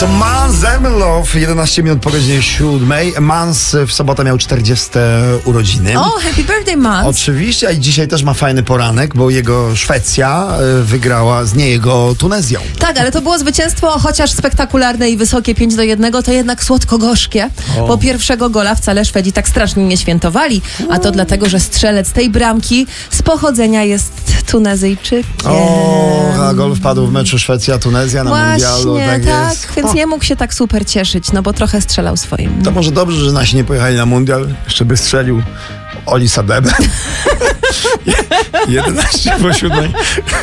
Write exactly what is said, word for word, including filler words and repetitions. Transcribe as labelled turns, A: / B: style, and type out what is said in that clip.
A: To Mans Emilov, jedenaście minut po godzinie siódmej. Mans w sobotę miał czterdzieste urodziny.
B: O, happy birthday, Mans.
A: Oczywiście, a i dzisiaj też ma fajny poranek, bo jego Szwecja wygrała z nie jego Tunezją.
B: Tak, ale to było zwycięstwo, chociaż spektakularne i wysokie pięć do jednego, to jednak słodko-gorzkie.
A: O.
B: Po pierwszego gola wcale Szwedzi tak strasznie nie świętowali, a to dlatego, że strzelec tej bramki z pochodzenia jest Tunezyjczykiem.
A: O, a gol wpadł w meczu Szwecja-Tunezja na mundialu.
B: Właśnie,
A: Tak,
B: tak,
A: jest.
B: więc
A: O.
B: nie mógł się tak super cieszyć, no bo trochę strzelał swoim.
A: To może dobrze, że nasi nie pojechali na mundial. Jeszcze by strzelił Oli Sadebe. jedenaście po siódmej.